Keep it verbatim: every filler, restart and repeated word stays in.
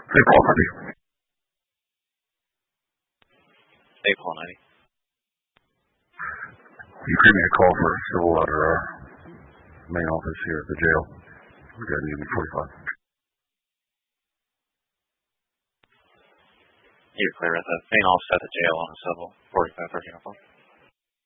Hey, Paul ninety. Hey, Paul ninety. You gave me a call for a civil letter, our main office here at the jail. We got an evening forty-five. You're clear at the main office at the jail on a civil forty-five thirteen oh four.